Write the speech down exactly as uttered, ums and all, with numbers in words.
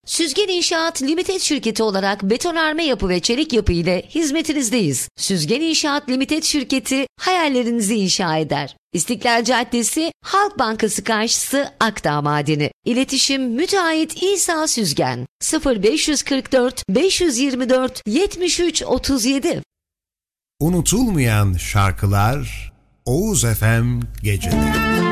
Süzgen İnşaat Limited şirketi olarak betonarme yapı ve çelik yapı ile hizmetinizdeyiz. Süzgen İnşaat Limited şirketi hayallerinizi inşa eder. İstiklal Caddesi, Halk Bankası karşısı, Akdağ Madeni. İletişim müteahhit İsa Süzgen. sıfır beş kırk dört beş yirmi dört yetmiş üç otuz yedi. Unutulmayan şarkılar Oğuz F M Geceleri.